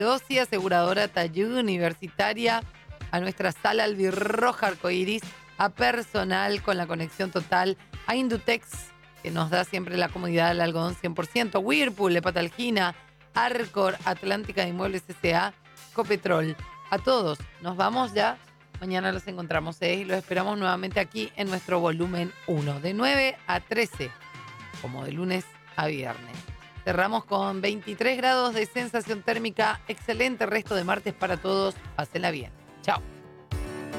Dosi, aseguradora Tayud Universitaria, a nuestra sala albirroja arcoiris, a personal con la conexión total, a Indutex, que nos da siempre la comodidad del algodón 100%, Whirlpool, Hepatalgina, Arcor, Atlántica de Inmuebles S.A., Copetrol. A todos, nos vamos ya. Mañana los encontramos y los esperamos nuevamente aquí en nuestro volumen 1, de 9 a 13, como de lunes a viernes. Cerramos con 23 grados de sensación térmica. Excelente resto de martes para todos. Pásenla bien. Chao.